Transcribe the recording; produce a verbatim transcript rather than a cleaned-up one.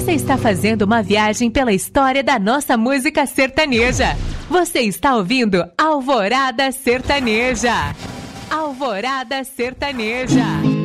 Você está fazendo uma viagem pela história da nossa música sertaneja. Você está ouvindo Alvorada Sertaneja. Alvorada Sertaneja.